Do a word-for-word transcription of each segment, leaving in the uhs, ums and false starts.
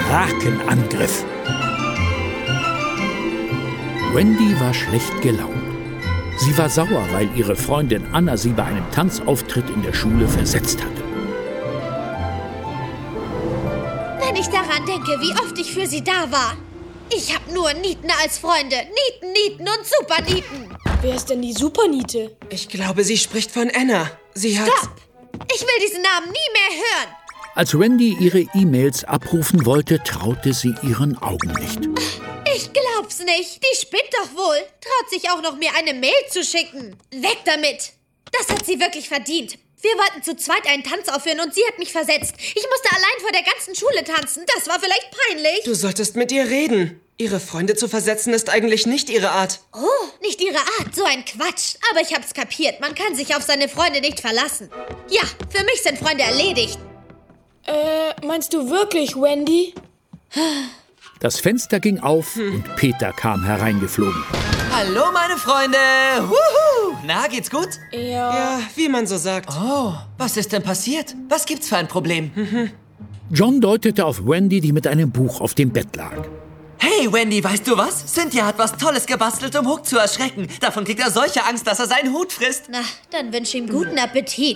Drakenangriff. Wendy war schlecht gelaunt. Sie war sauer, weil ihre Freundin Anna sie bei einem Tanzauftritt in der Schule versetzt hatte. Wenn ich daran denke, wie oft ich für sie da war. Ich habe nur Nieten als Freunde. Nieten, Nieten und Supernieten. Wer ist denn die Superniete? Ich glaube, sie spricht von Anna. Sie hat... Stopp! Ich will diesen Namen nie mehr hören. Als Wendy ihre E-Mails abrufen wollte, traute sie ihren Augen nicht. Ich glaub's nicht. Die spinnt doch wohl. Traut sich auch noch, mir eine Mail zu schicken. Weg damit. Das hat sie wirklich verdient. Wir wollten zu zweit einen Tanz aufführen und sie hat mich versetzt. Ich musste allein vor der ganzen Schule tanzen. Das war vielleicht peinlich. Du solltest mit ihr reden. Ihre Freunde zu versetzen ist eigentlich nicht ihre Art. Oh, nicht ihre Art. So ein Quatsch. Aber ich hab's kapiert. Man kann sich auf seine Freunde nicht verlassen. Ja, für mich sind Freunde erledigt. Äh, meinst du wirklich, Wendy? Das Fenster ging auf und Peter kam hereingeflogen. Hallo, meine Freunde! Wuhu! Na, geht's gut? Ja. Ja, wie man so sagt. Oh, was ist denn passiert? Was gibt's für ein Problem? Mhm. John deutete auf Wendy, die mit einem Buch auf dem Bett lag. Hey, Wendy, weißt du was? Cynthia hat was Tolles gebastelt, um Hook zu erschrecken. Davon kriegt er solche Angst, dass er seinen Hut frisst. Na, dann wünsche ihm guten Appetit.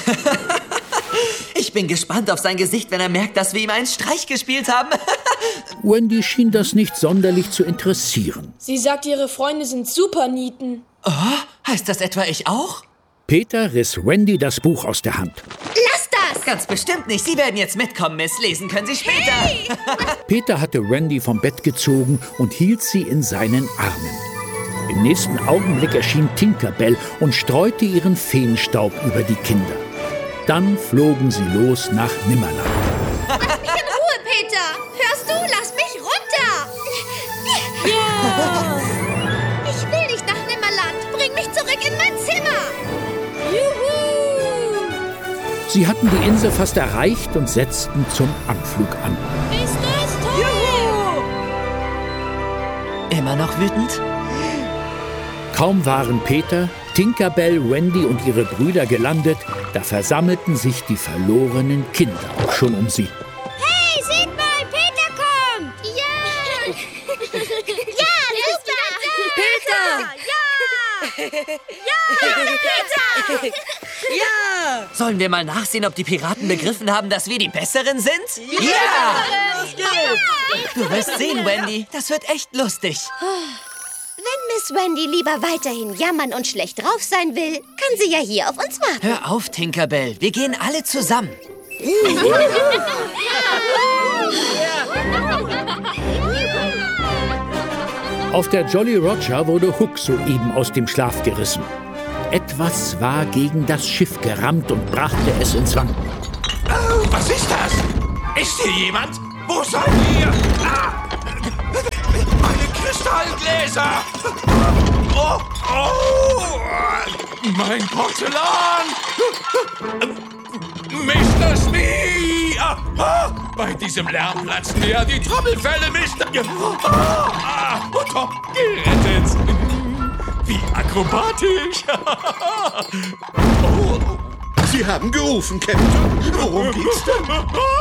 Ich bin gespannt auf sein Gesicht, wenn er merkt, dass wir ihm einen Streich gespielt haben. Wendy schien das nicht sonderlich zu interessieren. Sie sagt, ihre Freunde sind Supernieten. Oh, heißt das etwa ich auch? Peter riss Wendy das Buch aus der Hand. Lass das! Ganz bestimmt nicht. Sie werden jetzt mitkommen, Miss. Lesen können Sie später. Hey! Peter hatte Wendy vom Bett gezogen und hielt sie in seinen Armen. Im nächsten Augenblick erschien Tinkerbell und streute ihren Feenstaub über die Kinder. Dann flogen sie los nach Nimmerland. Lass mich in Ruhe, Peter! Hörst du? Lass mich runter! Ja! Ich will nicht nach Nimmerland. Bring mich zurück in mein Zimmer! Juhu! Sie hatten die Insel fast erreicht und setzten zum Anflug an. Ist das toll! Immer noch wütend? Kaum waren Peter, Tinkerbell, Wendy und ihre Brüder gelandet, da versammelten sich die verlorenen Kinder auch schon um sie. Hey, seht mal, Peter kommt! Ja! Ja, super! Peter! Ja! Ja! Peter! Ja! Sollen wir mal nachsehen, ob die Piraten begriffen haben, dass wir die Besseren sind? Ja! Du wirst sehen, Wendy. Das wird echt lustig. Wenn Miss Wendy lieber weiterhin jammern und schlecht drauf sein will, kann sie ja hier auf uns warten. Hör auf, Tinkerbell. Wir gehen alle zusammen. Auf der Jolly Roger wurde Hook soeben aus dem Schlaf gerissen. Etwas war gegen das Schiff gerammt und brachte es ins Wanken. Oh, was ist das? Ist hier jemand? Wo seid ihr? Ah! Meine Kristallgläser! Oh, oh, mein Porzellan! Mister Smee! Ah, ah, bei diesem Lärm platzen mir die Trommelfälle, Mister Ah, ah, oh, top, gerettet! Wie akrobatisch! Oh, Sie haben gerufen, Captain. Worum geht's denn?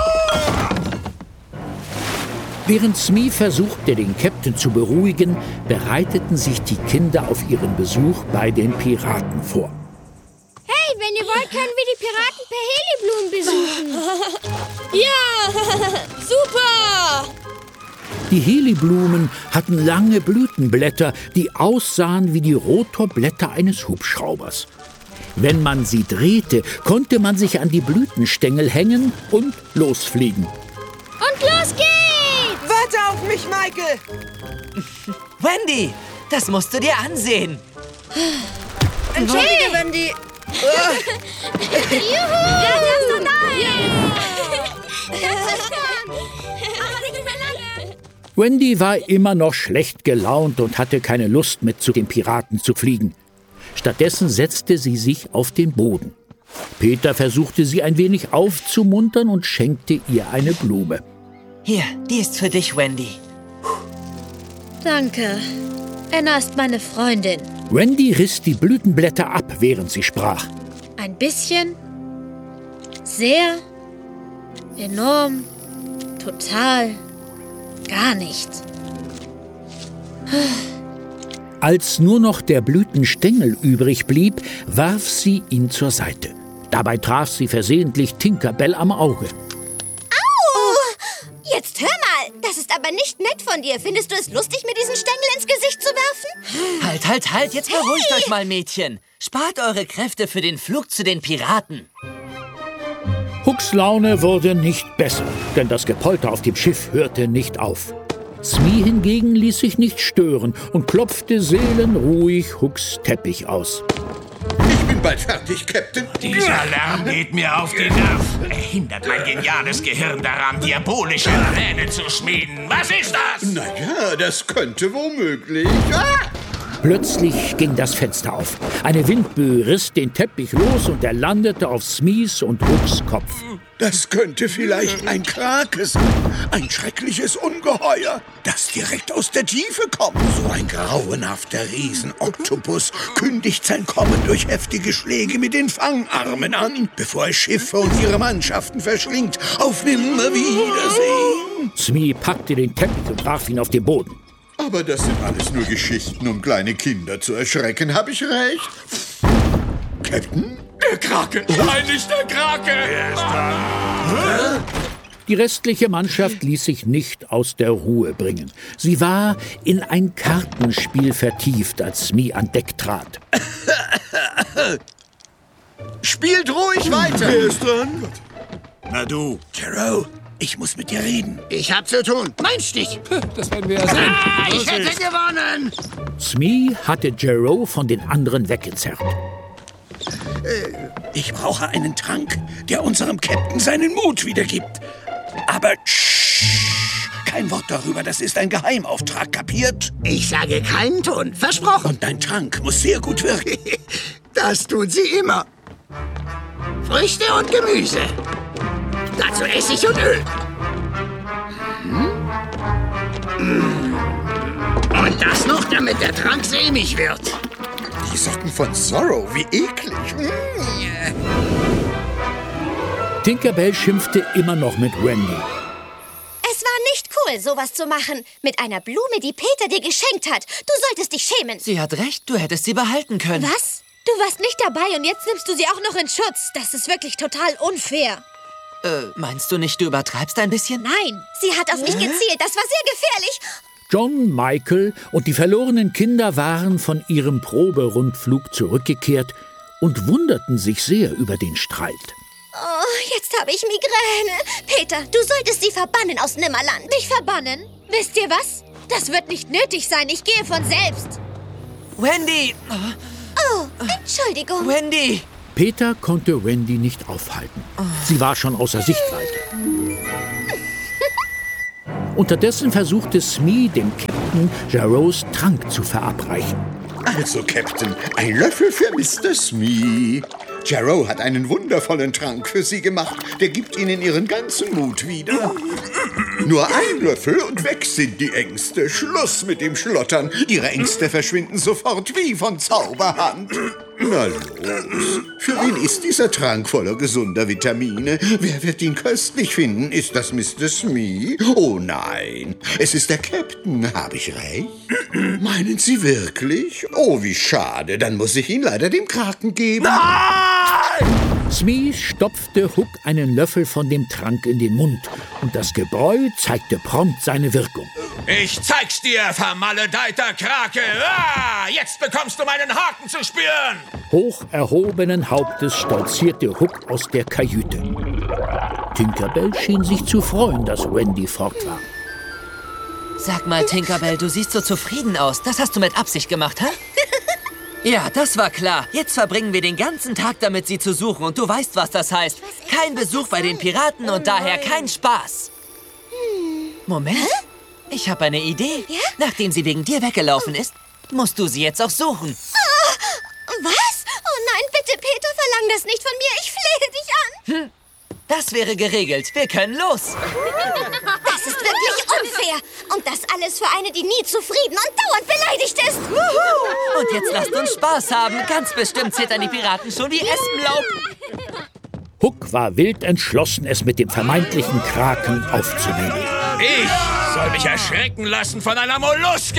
Während Smee versuchte, den Captain zu beruhigen, bereiteten sich die Kinder auf ihren Besuch bei den Piraten vor. Hey, wenn ihr wollt, können wir die Piraten per Heliblumen besuchen. Ja! Super! Die Heliblumen hatten lange Blütenblätter, die aussahen wie die Rotorblätter eines Hubschraubers. Wenn man sie drehte, konnte man sich an die Blütenstängel hängen und losfliegen. Und los geht's! Warte auf mich, Michael! Wendy, das musst du dir ansehen. Entschuldige, Wendy. Juhu! Ja, das ist so nice! Das ist fun! Aber nicht mehr lange! Wendy war immer noch schlecht gelaunt und hatte keine Lust, mit zu den Piraten zu fliegen. Stattdessen setzte sie sich auf den Boden. Peter versuchte sie ein wenig aufzumuntern und schenkte ihr eine Blume. Hier, die ist für dich, Wendy. Danke. Anna ist meine Freundin. Wendy riss die Blütenblätter ab, während sie sprach. Ein bisschen, sehr, enorm, total, gar nicht. Als nur noch der Blütenstängel übrig blieb, warf sie ihn zur Seite. Dabei traf sie versehentlich Tinkerbell am Auge. Au! Jetzt hör mal, das ist aber nicht nett von dir. Findest du es lustig, mir diesen Stängel ins Gesicht zu werfen? Halt, halt, halt, jetzt beruhigt euch mal, Mädchen. Spart eure Kräfte für den Flug zu den Piraten. Hooks Laune wurde nicht besser, denn das Gepolter auf dem Schiff hörte nicht auf. Smee hingegen ließ sich nicht stören und klopfte seelenruhig Hooks Teppich aus. Ich bin bald fertig, Captain. Dieser Lärm geht mir auf die Nerven. Er hindert mein geniales Gehirn daran, diabolische Pläne zu schmieden. Was ist das? Naja, das könnte womöglich... Ah! Plötzlich ging das Fenster auf. Eine Windböe riss den Teppich los und er landete auf Smees und Hooks Kopf. Das könnte vielleicht ein Krake sein. Ein schreckliches Ungeheuer, das direkt aus der Tiefe kommt. So ein grauenhafter Riesenoktopus kündigt sein Kommen durch heftige Schläge mit den Fangarmen an, bevor es Schiffe und ihre Mannschaften verschlingt. Auf Nimmerwiedersehen. Smee packte den Teppich und warf ihn auf den Boden. Aber das sind alles nur Geschichten, um kleine Kinder zu erschrecken. Habe ich recht? Captain? Der Krake! Nein, nicht der Krake! Er ist dran. Die restliche Mannschaft ließ sich nicht aus der Ruhe bringen. Sie war in ein Kartenspiel vertieft, als Smee an Deck trat. Spielt ruhig weiter! Wer ist dran? Na du. Jero, ich muss mit dir reden. Ich hab zu tun. Mein Stich. Das werden wir ja sehen. Ah, ich hätte gewonnen. Smee hatte Jero von den anderen weggezerrt. Ich brauche einen Trank, der unserem Captain seinen Mut wiedergibt. Aber tsch, kein Wort darüber, das ist ein Geheimauftrag, kapiert? Ich sage keinen Ton. Versprochen. Und dein Trank muss sehr gut wirken. Das tun sie immer. Früchte und Gemüse. Dazu Essig und Öl. Und das noch, damit der Trank sämig wird. Die Socken von Zorro, wie eklig. Tinkerbell schimpfte immer noch mit Wendy. Es war nicht cool, sowas zu machen. Mit einer Blume, die Peter dir geschenkt hat. Du solltest dich schämen. Sie hat recht, du hättest sie behalten können. Was? Du warst nicht dabei und jetzt nimmst du sie auch noch in Schutz. Das ist wirklich total unfair. Äh, meinst du nicht, du übertreibst ein bisschen? Nein. Sie hat auf mich gezielt. Das war sehr gefährlich. John, Michael und die verlorenen Kinder waren von ihrem Proberundflug zurückgekehrt und wunderten sich sehr über den Streit. Oh, jetzt habe ich Migräne. Peter, du solltest sie verbannen aus Nimmerland. Mich verbannen? Wisst ihr was? Das wird nicht nötig sein. Ich gehe von selbst. Wendy! Oh, Entschuldigung. Wendy! Peter konnte Wendy nicht aufhalten. Sie war schon außer Sichtweite. Unterdessen versuchte Smee dem Captain Jeros Trank zu verabreichen. Also, Captain, ein Löffel für Mister Smee. Jero hat einen wundervollen Trank für Sie gemacht. Der gibt Ihnen Ihren ganzen Mut wieder. Nur ein Löffel und weg sind die Ängste. Schluss mit dem Schlottern. Ihre Ängste verschwinden sofort wie von Zauberhand. Na los, für wen ist dieser Trank voller gesunder Vitamine? Wer wird ihn köstlich finden? Ist das Mister Smee? Oh nein, es ist der Captain, habe ich recht? Meinen Sie wirklich? Oh, wie schade, dann muss ich ihn leider dem Kraken geben. Nein! Smee stopfte Hook einen Löffel von dem Trank in den Mund und das Gebräu zeigte prompt seine Wirkung. Ich zeig's dir, vermaledeiter Krake! Ah, jetzt bekommst du meinen Haken zu spüren! Hoch erhobenen Hauptes stolzierte Hook aus der Kajüte. Tinkerbell schien sich zu freuen, dass Wendy fort war. Sag mal, Tinkerbell, du siehst so zufrieden aus. Das hast du mit Absicht gemacht, hä? Ja, das war klar. Jetzt verbringen wir den ganzen Tag damit, sie zu suchen. Und du weißt, was das heißt. Kein Besuch bei den Piraten und daher kein Spaß. Moment. Ich habe eine Idee. Ja? Nachdem sie wegen dir weggelaufen ist, musst du sie jetzt auch suchen. Oh, was? Oh nein, bitte, Peter, verlang das nicht von mir. Ich flehe dich an. Hm. Das wäre geregelt. Wir können los. Das ist wirklich unfair. Und das alles für eine, die nie zufrieden und dauernd beleidigt ist. Und jetzt lasst uns Spaß haben. Ganz bestimmt zittern die Piraten schon wie Espenlaub. Hook war wild entschlossen, es mit dem vermeintlichen Kraken aufzunehmen. Ich soll mich erschrecken lassen von einer Molluske.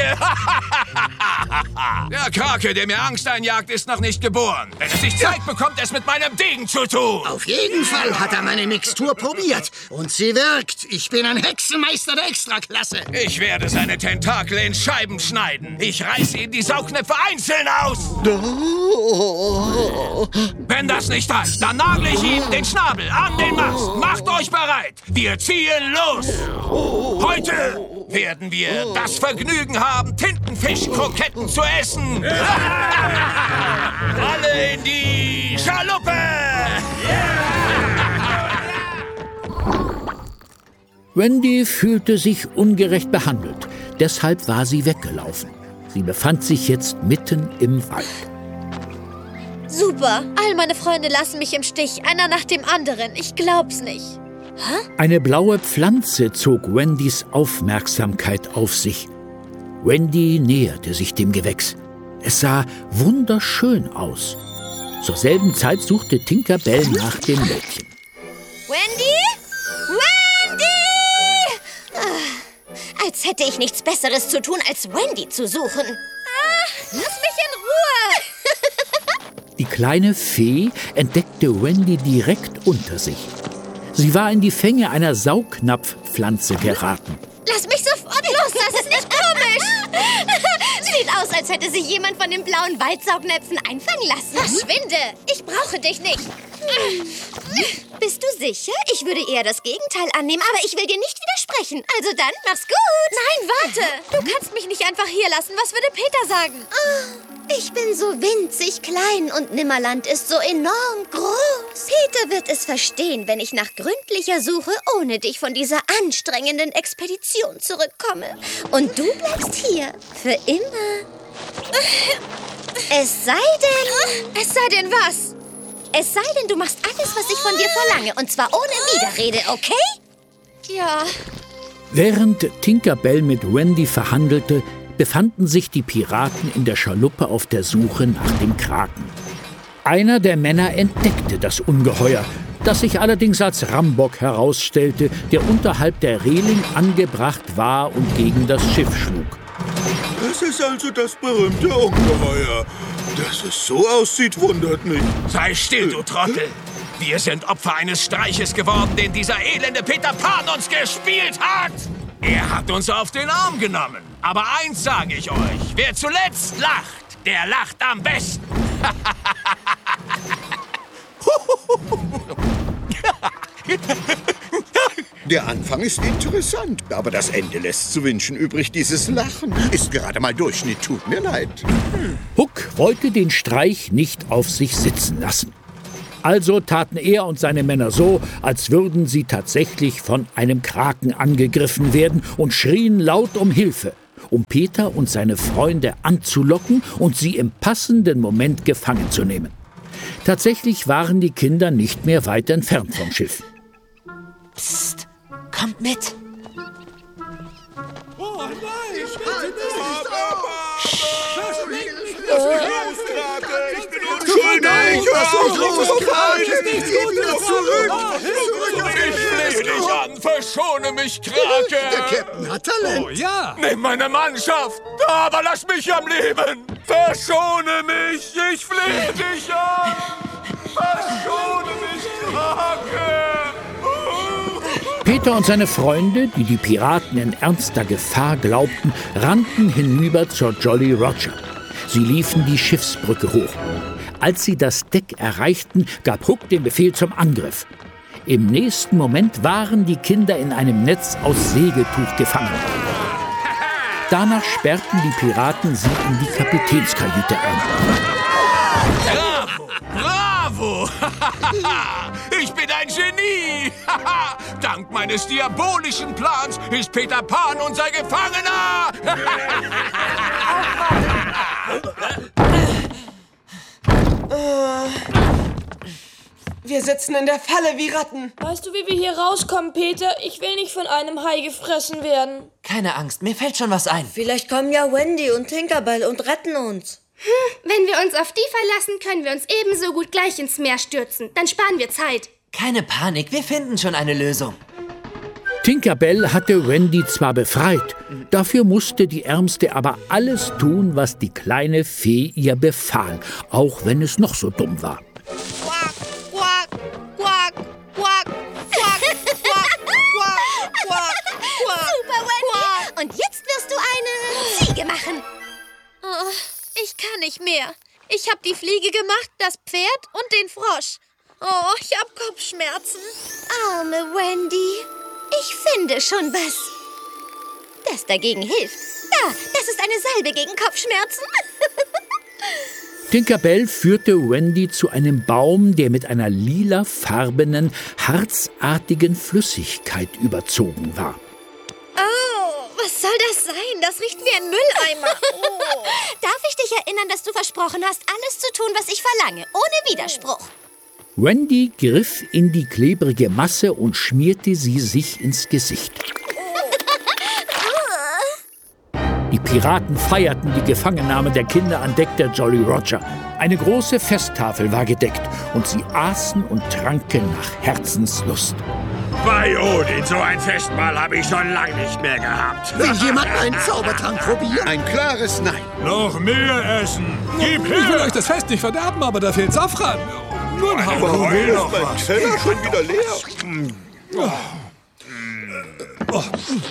Der Krake, der mir Angst einjagt, ist noch nicht geboren. Wenn es sich zeigt, bekommt es mit meinem Degen zu tun. Auf jeden Fall hat er meine Mixtur probiert. Und sie wirkt. Ich bin ein Hexenmeister der Extraklasse. Ich werde seine Tentakel in Scheiben schneiden. Ich reiße ihm die Saugnäpfe einzeln aus. Wenn das nicht reicht, dann nagle ich ihm den Schnabel an den Mast. Macht euch bereit. Wir ziehen los. Heute werden wir das Vergnügen haben, Tintenfischkroketten zu essen. Alle in die Schaluppe! Wendy fühlte sich ungerecht behandelt. Deshalb war sie weggelaufen. Sie befand sich jetzt mitten im Wald. Super. All meine Freunde lassen mich im Stich. Einer nach dem anderen. Ich glaub's nicht. Hä? Eine blaue Pflanze zog Wendys Aufmerksamkeit auf sich. Wendy näherte sich dem Gewächs. Es sah wunderschön aus. Zur selben Zeit suchte Tinkerbell nach dem Mädchen. Wendy? Wendy! Ah, als hätte ich nichts Besseres zu tun, als Wendy zu suchen. Ah, lass mich in Ruhe! Die kleine Fee entdeckte Wendy direkt unter sich. Sie war in die Fänge einer Saugnapfpflanze geraten. Lass mich sofort los, das ist nicht komisch! Sieht aus, als hätte sich jemand von den blauen Waldsaugnäpfen einfangen lassen. Verschwinde! Ich brauche dich nicht! Bist du sicher? Ich würde eher das Gegenteil annehmen, aber ich will dir nicht widersprechen. Also dann, mach's gut! Nein, warte! Du kannst mich nicht einfach hier lassen. Was würde Peter sagen? Oh, ich bin so winzig klein und Nimmerland ist so enorm groß. Peter wird es verstehen, wenn ich nach gründlicher Suche ohne dich von dieser anstrengenden Expedition zurückkomme. Und du bleibst hier. Für immer. Es sei denn... Es sei denn was? Es sei denn, du machst alles, was ich von dir verlange. Und zwar ohne Widerrede, okay? Ja. Während Tinkerbell mit Wendy verhandelte, befanden sich die Piraten in der Schaluppe auf der Suche nach dem Kraken. Einer der Männer entdeckte das Ungeheuer, das sich allerdings als Rambock herausstellte, der unterhalb der Reling angebracht war und gegen das Schiff schlug. Das ist also das berühmte Ungeheuer. Dass es so aussieht, wundert mich. Sei still, du Trottel. Wir sind Opfer eines Streiches geworden, den dieser elende Peter Pan uns gespielt hat. Er hat uns auf den Arm genommen. Aber eins sage ich euch. Wer zuletzt lacht, der lacht am besten. Der Anfang ist interessant, aber das Ende lässt zu wünschen übrig. Dieses Lachen ist gerade mal Durchschnitt, tut mir leid. Huck wollte den Streich nicht auf sich sitzen lassen. Also taten er und seine Männer so, als würden sie tatsächlich von einem Kraken angegriffen werden und schrien laut um Hilfe, um Peter und seine Freunde anzulocken und sie im passenden Moment gefangen zu nehmen. Tatsächlich waren die Kinder nicht mehr weit entfernt vom Schiff. Psst, kommt mit. Oh nein, ich bitte nicht. Ich bin unschuldig. Was ist los? Ich bin wieder zurück. Ich flehe dich an. Verschone mich, Krake. Der Captain hat Talent. Oh ja. Nimm meine Mannschaft. Aber lass mich am Leben. Verschone mich. Ich flehe dich an. Verschone mich, Krake. Peter und seine Freunde, die die Piraten in ernster Gefahr glaubten, rannten hinüber zur Jolly Roger. Sie liefen die Schiffsbrücke hoch. Als sie das Deck erreichten, gab Hook den Befehl zum Angriff. Im nächsten Moment waren die Kinder in einem Netz aus Segeltuch gefangen. Danach sperrten die Piraten sie in die Kapitänskajüte ein. Bravo! Bravo! Ich bin ein Genie! Dank meines diabolischen Plans ist Peter Pan unser Gefangener! Wir sitzen in der Falle wie Ratten. Weißt du, wie wir hier rauskommen, Peter? Ich will nicht von einem Hai gefressen werden. Keine Angst, mir fällt schon was ein. Vielleicht kommen ja Wendy und Tinkerbell und retten uns. Hm, wenn wir uns auf die verlassen, können wir uns ebenso gut gleich ins Meer stürzen. Dann sparen wir Zeit. Keine Panik, wir finden schon eine Lösung. Tinkerbell hatte Wendy zwar befreit, dafür musste die Ärmste aber alles tun, was die kleine Fee ihr befahl, auch wenn es noch so dumm war. Quack, quack, quack, quack, quack, quack, quack, quack, quack. Super, Wendy. Und jetzt wirst du eine Ziege machen. Oh, ich kann nicht mehr. Ich habe die Fliege gemacht, das Pferd und den Frosch. Oh, ich habe Kopfschmerzen. Arme Wendy. Ich finde schon was. Das dagegen hilft. Da, das ist eine Salbe gegen Kopfschmerzen. Tinkerbell führte Wendy zu einem Baum, der mit einer lilafarbenen, harzartigen Flüssigkeit überzogen war. Oh, was soll das sein? Das riecht wie ein Mülleimer. Oh. Darf ich dich erinnern, dass du versprochen hast, alles zu tun, was ich verlange, ohne Widerspruch? Wendy griff in die klebrige Masse und schmierte sie sich ins Gesicht. Die Piraten feierten die Gefangennahme der Kinder an Deck der Jolly Roger. Eine große Festtafel war gedeckt und sie aßen und tranken nach Herzenslust. Bei Odin, so ein Festmahl habe ich schon lange nicht mehr gehabt. Will jemand einen Zaubertrank probieren? Ein klares Nein. Noch mehr essen. Gib her. Ich will euch das Fest nicht verderben, aber da fehlt Safran. Nur ein Haufen. Warum ist mein Teller schon wieder leer? Oh. Oh.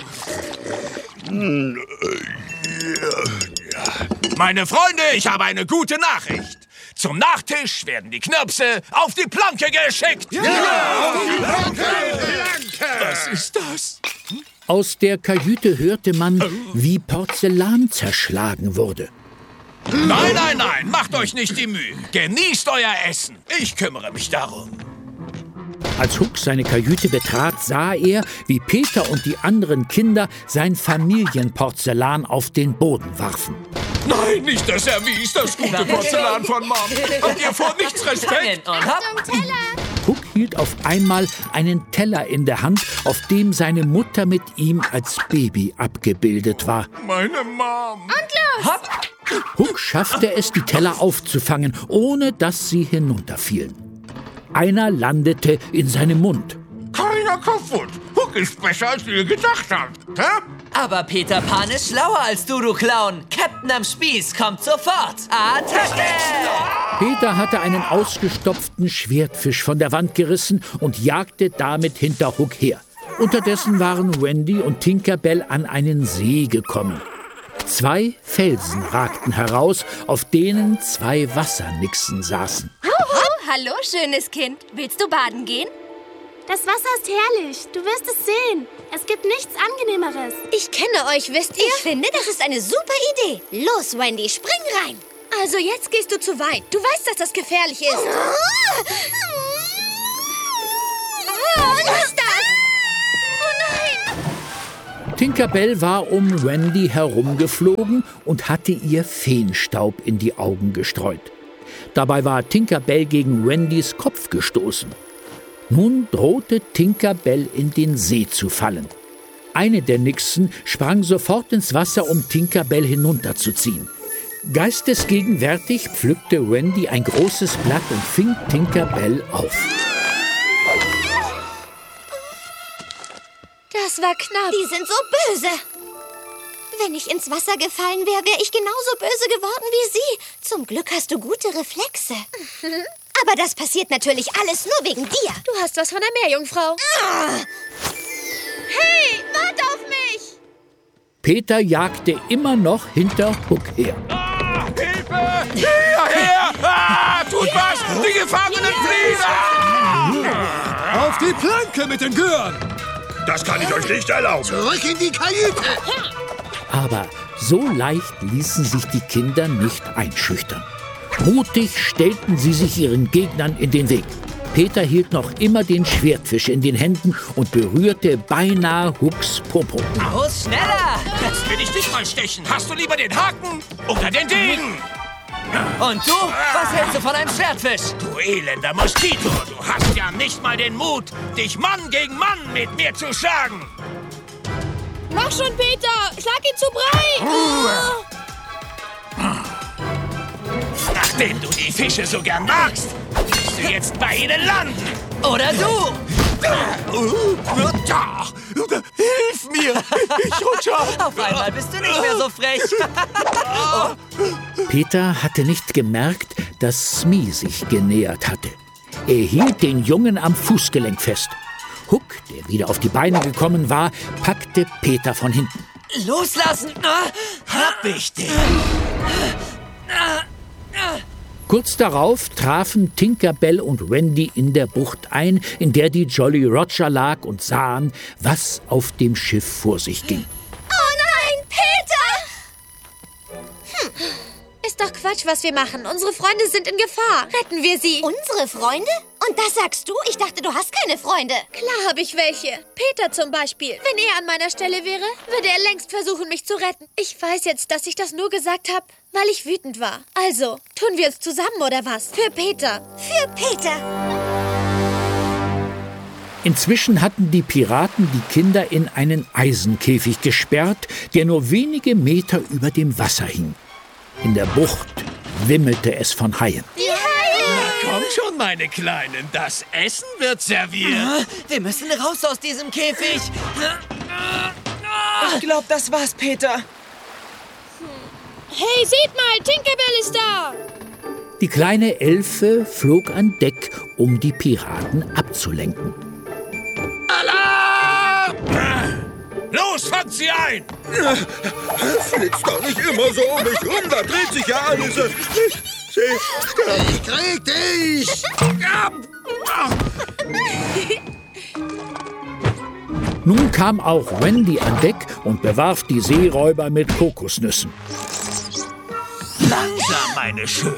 Meine Freunde, ich habe eine gute Nachricht. Zum Nachtisch werden die Knirpse auf die Planke geschickt. Ja, ja, auf die Planke! Was ist das? Aus der Kajüte hörte man, wie Porzellan zerschlagen wurde. Nein, nein, nein, macht euch nicht die Mühe. Genießt euer Essen. Ich kümmere mich darum. Als Hook seine Kajüte betrat, sah er, wie Peter und die anderen Kinder sein Familienporzellan auf den Boden warfen. Nein, nicht das Service, das gute Porzellan von Mom. Habt ihr vor nichts Respekt? Hook hielt auf einmal einen Teller in der Hand, auf dem seine Mutter mit ihm als Baby abgebildet war. Meine Mom. Und los! Hook schaffte es, die Teller aufzufangen, ohne dass sie hinunterfielen. Einer landete in seinem Mund. Keiner kaputt. Hook ist besser, als ihr gedacht habt. Hä? Aber Peter Pan ist schlauer als du, du Clown. Captain am Spieß kommt sofort. Attacke! Peter hatte einen ausgestopften Schwertfisch von der Wand gerissen und jagte damit hinter Hook her. Unterdessen waren Wendy und Tinkerbell an einen See gekommen. Zwei Felsen ragten heraus, auf denen zwei Wassernixen saßen. Oh, hallo, schönes Kind. Willst du baden gehen? Das Wasser ist herrlich. Du wirst es sehen. Es gibt nichts Angenehmeres. Ich kenne euch, wisst ihr? Ich finde, das ist eine super Idee. Los, Wendy, spring rein. Also jetzt gehst du zu weit. Du weißt, dass das gefährlich ist. Oh, lass das! Oh nein! Tinkerbell war um Wendy herumgeflogen und hatte ihr Feenstaub in die Augen gestreut. Dabei war Tinkerbell gegen Wendys Kopf gestoßen. Nun drohte Tinkerbell in den See zu fallen. Eine der Nixen sprang sofort ins Wasser, um Tinkerbell hinunterzuziehen. Geistesgegenwärtig pflückte Wendy ein großes Blatt und fing Tinkerbell auf. Das war knapp. Die sind so böse. Wenn ich ins Wasser gefallen wäre, wäre ich genauso böse geworden wie sie. Zum Glück hast du gute Reflexe. Aber das passiert natürlich alles nur wegen dir. Du hast was von der Meerjungfrau. Ah. Hey, wart auf mich! Peter jagte immer noch hinter Hook her. Ah, Hilfe! Hierher! Ah, tut was! Die Gefangenen fliehen! Ah! Auf die Planke mit den Gören! Das kann ich euch nicht erlauben. Zurück in die Kajüte! Aber so leicht ließen sich die Kinder nicht einschüchtern. Mutig stellten sie sich ihren Gegnern in den Weg. Peter hielt noch immer den Schwertfisch in den Händen und berührte beinahe Hooks Popo. Aus, schneller! Jetzt will ich dich mal stechen. Hast du lieber den Haken oder den Degen? Und du? Was hältst du von einem Schwertfisch? Du elender Moskito, du hast ja nicht mal den Mut, dich Mann gegen Mann mit mir zu schlagen. Mach schon, Peter! Schlag ihn zu Brei! Oh. Nachdem du die Fische so gern magst, wirst du jetzt bei ihnen landen. Oder du! Hilf mir! Ich rutsche ab! Auf einmal bist du nicht mehr so frech. Peter hatte nicht gemerkt, dass Smee sich genähert hatte. Er hielt den Jungen am Fußgelenk fest. Hook, der wieder auf die Beine gekommen war, packte Peter von hinten. Loslassen! Hab ich dich! Kurz darauf trafen Tinkerbell und Wendy in der Bucht ein, in der die Jolly Roger lag, und sahen, was auf dem Schiff vor sich ging. Oh nein, Peter! Hm. Ist doch Quatsch, was wir machen. Unsere Freunde sind in Gefahr. Retten wir sie. Unsere Freunde? Und das sagst du? Ich dachte, du hast keine Freunde. Klar habe ich welche. Peter zum Beispiel. Wenn er an meiner Stelle wäre, würde er längst versuchen, mich zu retten. Ich weiß jetzt, dass ich das nur gesagt habe, weil ich wütend war. Also, tun wir es zusammen oder was? Für Peter. Für Peter. Inzwischen hatten die Piraten die Kinder in einen Eisenkäfig gesperrt, der nur wenige Meter über dem Wasser hing. In der Bucht wimmelte es von Haien. Die Haie! Na komm schon, meine Kleinen, das Essen wird serviert. Wir müssen raus aus diesem Käfig. Ich glaube, das war's, Peter. Hey, seht mal, Tinkerbell ist da. Die kleine Elfe flog an Deck, um die Piraten abzulenken. Alarm! Los, fangt sie ein! Flitzt doch nicht immer so um mich rum, da dreht sich ja alles. Sie, Ich krieg dich! Nun kam auch Wendy an Deck und bewarf die Seeräuber mit Kokosnüssen. Langsam, meine Schöne.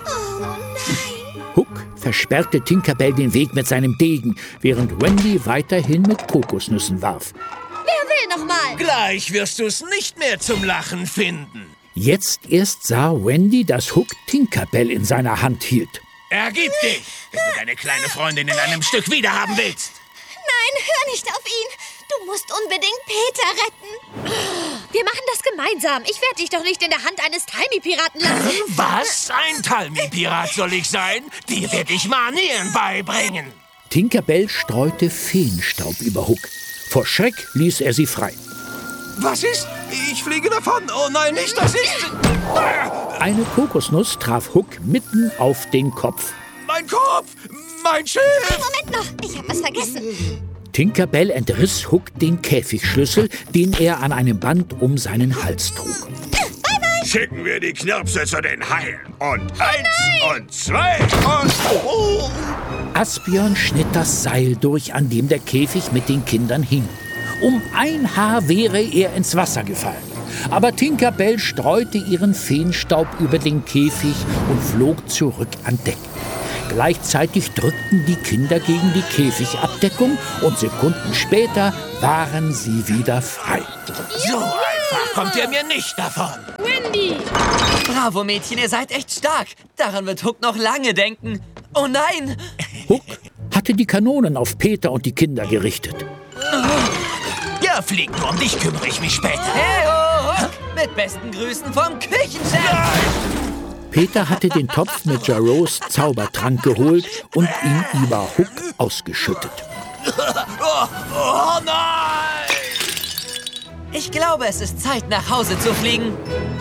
Hook versperrte Tinkerbell den Weg mit seinem Degen, während Wendy weiterhin mit Kokosnüssen warf. Wer will noch mal? Gleich wirst du es nicht mehr zum Lachen finden. Jetzt erst sah Wendy, dass Hook Tinkerbell in seiner Hand hielt. Ergib dich, wenn du deine kleine Freundin in einem Stück wiederhaben willst. Nein, hör nicht auf ihn. Du musst unbedingt Peter retten. Wir machen das gemeinsam. Ich werde dich doch nicht in der Hand eines Talmi-Piraten lassen. Was? Ein Talmi-Pirat soll ich sein? Dir werde ich Manieren beibringen. Tinkerbell streute Feenstaub über Hook. Vor Schreck ließ er sie frei. Was ist? Ich fliege davon. Oh nein, nicht das ist... Eine Kokosnuss traf Hook mitten auf den Kopf. Mein Kopf! Mein Schiff! Moment noch, ich hab was vergessen. Tinkerbell entriss Hook den Käfigschlüssel, den er an einem Band um seinen Hals trug. schicken wir die Knirpse zu den Haien. Und eins oh und zwei und... Oh. Asbjörn schnitt das Seil durch, an dem der Käfig mit den Kindern hing. Um ein Haar wäre er ins Wasser gefallen. Aber Tinkerbell streute ihren Feenstaub über den Käfig und flog zurück an Deck. Gleichzeitig drückten die Kinder gegen die Käfigabdeckung und Sekunden später waren sie wieder frei. So einfach kommt ihr mir nicht davon. Wendy! Bravo, Mädchen, ihr seid echt stark. Daran wird Hook noch lange denken. Oh nein! Hook hatte die Kanonen auf Peter und die Kinder gerichtet. Ja, flieg nur, um dich kümmere ich mich später. Hey, oh, Hook! Mit besten Grüßen vom Küchenchef! Peter hatte den Topf mit Jarros Zaubertrank geholt und ihn über Hook ausgeschüttet. Oh, oh nein! Ich glaube, es ist Zeit, nach Hause zu fliegen.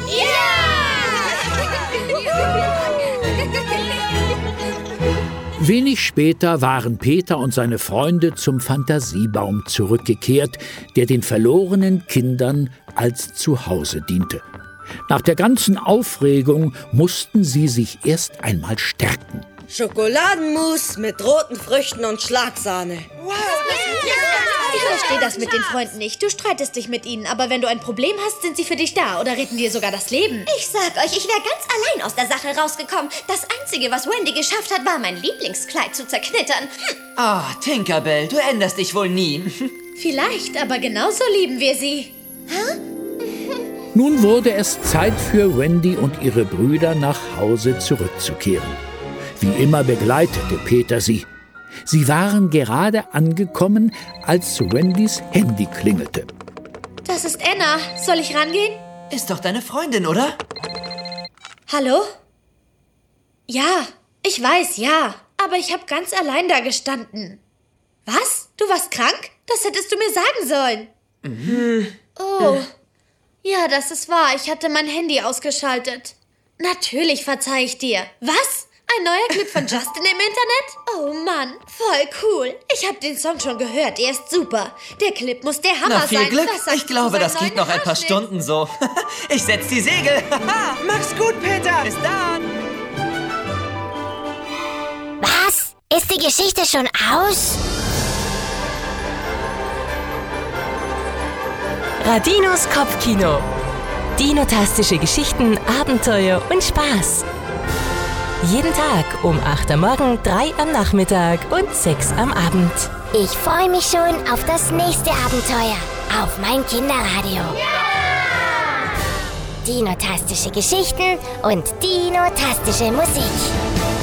Wenig später waren Peter und seine Freunde zum Fantasiebaum zurückgekehrt, der den verlorenen Kindern als Zuhause diente. Nach der ganzen Aufregung mussten sie sich erst einmal stärken. Schokoladenmus mit roten Früchten und Schlagsahne. Wow, ich verstehe das mit den Freunden nicht. Du streitest dich mit ihnen, aber wenn du ein Problem hast, sind sie für dich da oder retten dir sogar das Leben. Ich sag euch, ich wäre ganz allein aus der Sache rausgekommen. Das Einzige, was Wendy geschafft hat, war mein Lieblingskleid zu zerknittern. Hm. Ah, oh, Tinkerbell, du änderst dich wohl nie. Vielleicht, aber genauso lieben wir sie. Hä? Nun wurde es Zeit für Wendy und ihre Brüder nach Hause zurückzukehren. Wie immer begleitete Peter sie. Sie waren gerade angekommen, als Wendys Handy klingelte. Das ist Anna. Soll ich rangehen? Ist doch deine Freundin, oder? Hallo? Ja, ich weiß, ja. Aber ich habe ganz allein da gestanden. Was? Du warst krank? Das hättest du mir sagen sollen. Mhm. Oh. Ja, das ist wahr. Ich hatte mein Handy ausgeschaltet. Natürlich verzeih ich dir. Was? Ein neuer Clip von Justin im Internet? Oh Mann, voll cool. Ich habe den Song schon gehört. Er ist super. Der Clip muss der Hammer Na, viel sein. Glück. Was Ich glaube, das geht noch ein paar Stunden so. Ich setz die Segel. Mach's gut, Peter. Bis dann. Was? Ist die Geschichte schon aus? Radinos Kopfkino. Dinotastische Geschichten, Abenteuer und Spaß. Jeden Tag um acht am Morgen, drei am Nachmittag und sechs am Abend. Ich freue mich schon auf das nächste Abenteuer. Auf mein Kinderradio. Ja! Dinotastische Geschichten und dinotastische Musik.